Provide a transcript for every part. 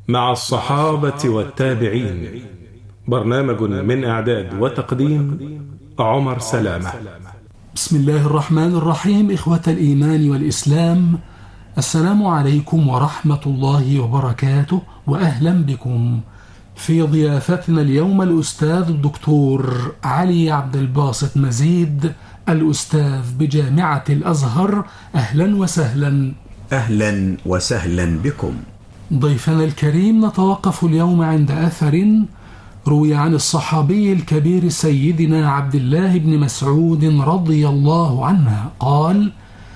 مع الصحابة والتابعين. برنامج من إعداد وتقديم عمر سلامة. بسم الله الرحمن الرحيم. إخوة الإيمان والإسلام، السلام عليكم ورحمة الله وبركاته، وأهلا بكم في ضيافتنا اليوم الأستاذ الدكتور علي عبد الباسط مزيد، الأستاذ بجامعة الأزهر. أهلا وسهلا. أهلا وسهلا بكم. ضيفنا الكريم، نتوقف اليوم عند أثر روي عن الصحابي الكبير سيدنا عبد الله بن مسعود رضي الله عنه قال: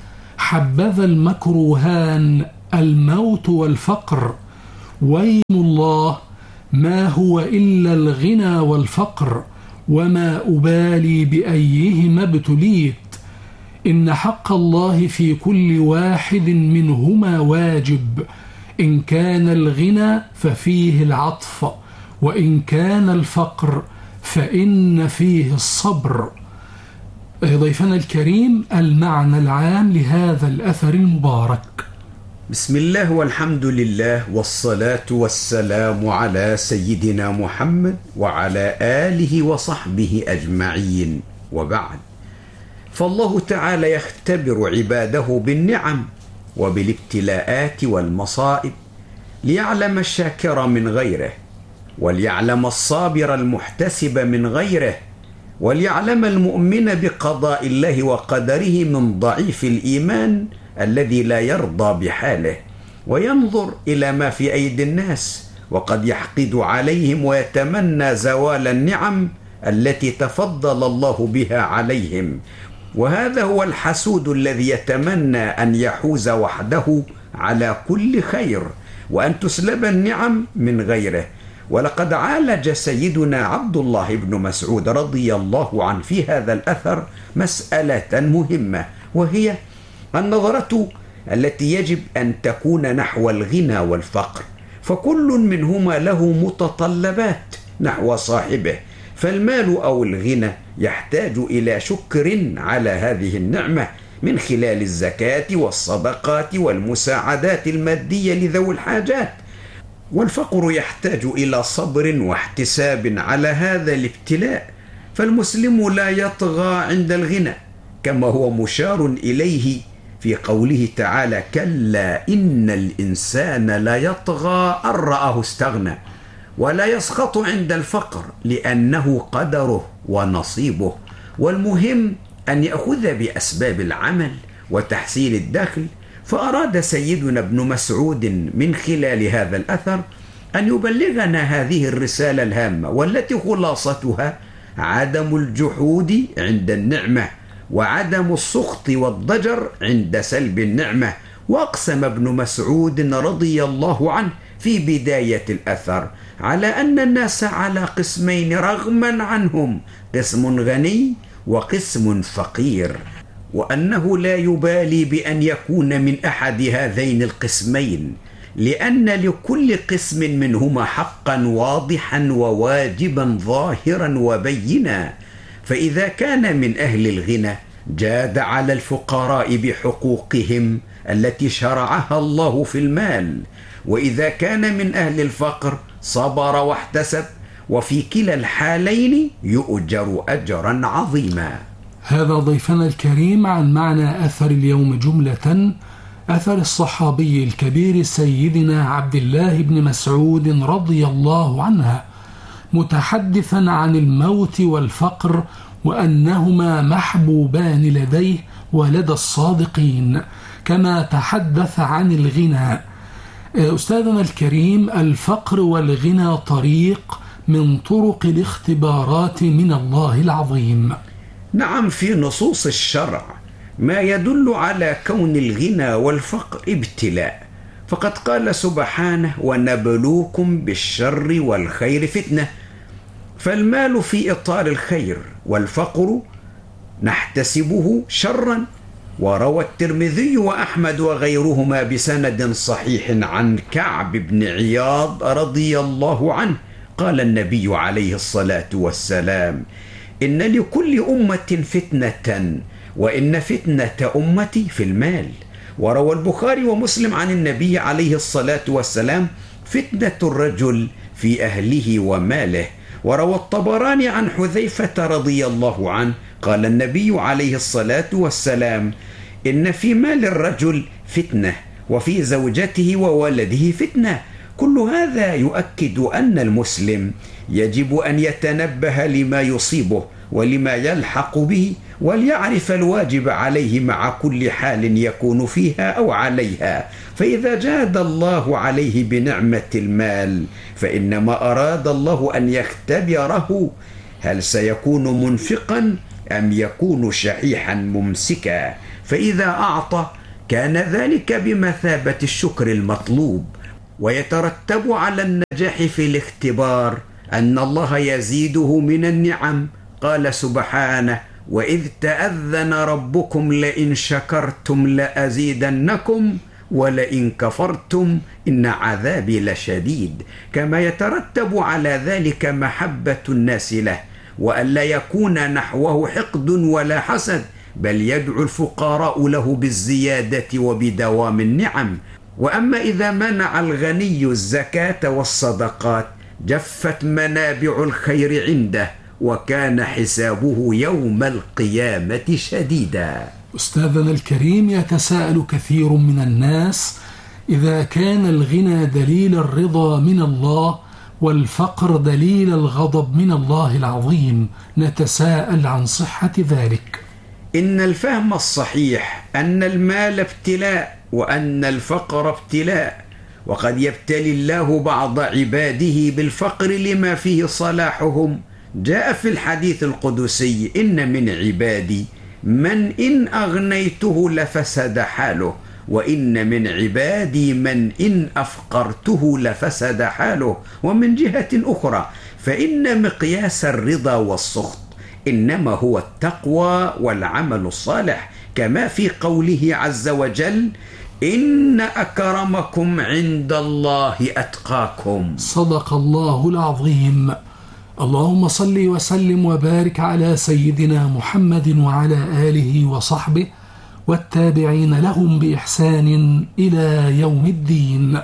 حبذا المكروهان الموت والفقر، ويم الله ما هو إلا الغنى والفقر، وما أبالي بأيهما ابتليت، إن حق الله في كل واحد منهما واجب، إن كان الغنى ففيه العطف، وإن كان الفقر فإن فيه الصبر. ضيفنا الكريم، المعنى العام لهذا الأثر المبارك. بسم الله والحمد لله والصلاة والسلام على سيدنا محمد وعلى آله وصحبه أجمعين، وبعد، فالله تعالى يختبر عباده بالنعم وبالابتلاءات والمصائب ليعلم الشاكر من غيره، وليعلم الصابر المحتسب من غيره، وليعلم المؤمن بقضاء الله وقدره من ضعيف الإيمان الذي لا يرضى بحاله وينظر إلى ما في أيدي الناس، وقد يحقد عليهم ويتمنى زوال النعم التي تفضل الله بها عليهم. وهذا هو الحسود الذي يتمنى أن يحوز وحده على كل خير، وأن تسلب النعم من غيره. ولقد عالج سيدنا عبد الله بن مسعود رضي الله عنه في هذا الأثر مسألة مهمة، وهي النظرة التي يجب أن تكون نحو الغنى والفقر، فكل منهما له متطلبات نحو صاحبه، فالمال أو الغنى يحتاج إلى شكر على هذه النعمة من خلال الزكاة والصدقات والمساعدات المادية لذوي الحاجات، والفقر يحتاج إلى صبر واحتساب على هذا الابتلاء، فالمسلم لا يطغى عند الغنى، كما هو مشار إليه في قوله تعالى: كلا إن الإنسان لا يطغى أن رآه استغنى، ولا يسخط عند الفقر لأنه قدره ونصيبه. والمهم أن يأخذ بأسباب العمل وتحصيل الدخل. فأراد سيدنا ابن مسعود من خلال هذا الأثر أن يبلغنا هذه الرسالة الهامة، والتي خلاصتها عدم الجحود عند النعمة، وعدم السخط والضجر عند سلب النعمة. وأقسم ابن مسعود رضي الله عنه في بداية الأثر على أن الناس على قسمين رغما عنهم: قسم غني وقسم فقير، وأنه لا يبالي بأن يكون من أحد هذين القسمين، لأن لكل قسم منهما حقا واضحا وواجبا ظاهرا وبينا. فإذا كان من أهل الغنى جاد على الفقراء بحقوقهم التي شرعها الله في المال، وإذا كان من أهل الفقر صبر واحتسب، وفي كلا الحالين يؤجر أجرا عظيما. هذا ضيفنا الكريم عن معنى أثر اليوم جملة، أثر الصحابي الكبير سيدنا عبد الله بن مسعود رضي الله عنه، متحدثا عن الموت والفقر وأنهما محبوبان لديه ولدى الصادقين، كما تحدث عن الغنى. أستاذنا الكريم، الفقر والغنى طريق من طرق الاختبارات من الله العظيم. نعم، في نصوص الشرع ما يدل على كون الغنى والفقر ابتلاء، فقد قال سبحانه: ونبلوكم بالشر والخير فتنة، فالمال في إطار الخير، والفقر نحتسبه شرا. وروى الترمذي وأحمد وغيرهما بسند صحيح عن كعب بن عياض رضي الله عنه قال النبي عليه الصلاة والسلام: إن لكل أمة فتنة، وإن فتنة أمتي في المال. وروى البخاري ومسلم عن النبي عليه الصلاة والسلام: فتنة الرجل في أهله وماله. وروى الطبراني عن حذيفة رضي الله عنه قال النبي عليه الصلاة والسلام: إن في مال الرجل فتنة، وفي زوجته وولده فتنة. كل هذا يؤكد أن المسلم يجب أن يتنبه لما يصيبه ولما يلحق به، وليعرف الواجب عليه مع كل حال يكون فيها أو عليها. فإذا جاد الله عليه بنعمة المال فإنما أراد الله أن يختبره هل سيكون منفقا أم يكون شحيحا ممسكا. فإذا أعطى كان ذلك بمثابة الشكر المطلوب، ويترتب على النجاح في الاختبار أن الله يزيده من النعم. قال سبحانه: وإذ تأذن ربكم لئن شكرتم لأزيدنكم ولئن كفرتم إن عذابي لشديد. كما يترتب على ذلك محبة الناس له، وألا يكون نحوه حقد ولا حسد، بل يدعو الفقراء له بالزيادة وبدوام النعم. وأما إذا منع الغني الزكاة والصدقات جفت منابع الخير عنده، وكان حسابه يوم القيامة شديدا. أستاذنا الكريم، يتساءل كثير من الناس: إذا كان الغنى دليل الرضا من الله والفقر دليل الغضب من الله العظيم، نتساءل عن صحة ذلك. إن الفهم الصحيح أن المال ابتلاء وأن الفقر ابتلاء، وقد يبتلي الله بعض عباده بالفقر لما فيه صلاحهم. جاء في الحديث القدسي: إن من عبادي من إن أغنيته لفسد حاله، وإن من عبادي من إن أفقرته لفسد حاله. ومن جهة أخرى فإن مقياس الرضا والسخط إنما هو التقوى والعمل الصالح، كما في قوله عز وجل: إن أكرمكم عند الله أتقاكم. صدق الله العظيم. اللهم صل وسلم وبارك على سيدنا محمد وعلى آله وصحبه والتابعين لهم بإحسان إلى يوم الدين.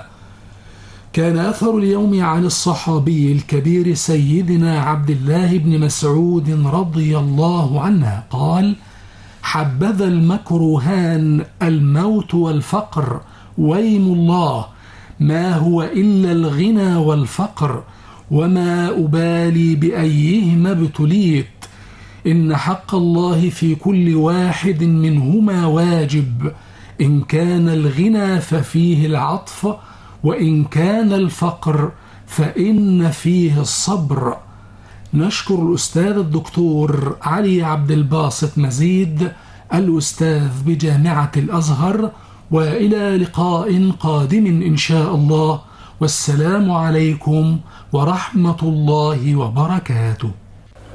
كان أثر اليوم عن الصحابي الكبير سيدنا عبد الله بن مسعود رضي الله عنه قال: حبذا المكروهان الموت والفقر، ويم الله ما هو إلا الغنى والفقر، وما أبالي بأيهما ابتليت، إن حق الله في كل واحد منهما واجب، إن كان الغنى ففيه العطف، وإن كان الفقر فإن فيه الصبر. نشكر الأستاذ الدكتور علي عبد الباسط مزيد، الأستاذ بجامعة الأزهر، وإلى لقاء قادم إن شاء الله، والسلام عليكم ورحمة الله وبركاته.